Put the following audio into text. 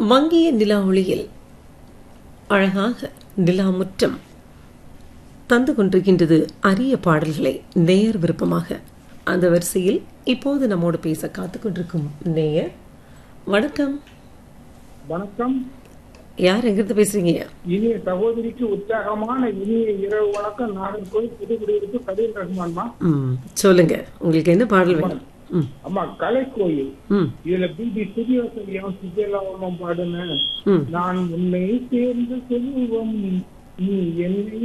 மங்கிய நிலா ஒளியில் அழகாக நிலா முற்றம் தந்து கொண்டிருக்கின்றது அரிய பாடல்களை நேயர் விருப்பமாக. அந்த வரிசையில் இப்போது நம்மோடு பேச காத்துக் கொண்டிருக்கும் நேயர். வணக்கம். வணக்கம். யார் எங்கிருந்து பேசுறீங்க? இனிய சகோதரிக்கு உற்சாகமான இனிய இரவு வணக்கம். நாகர்கோவில் புதுக்குடியிருப்பு கலீல் ரஹ்மான்மா. சொல்லுங்க, உங்களுக்கு என்ன பாடல் வேணும்? அம்மா கலைக்கோயில் இதுல பிபி சுஜிவாசம் சுஜலாமம் பாடுன நான் உன்னை சேர்ந்து செல்வம் நீ என்னை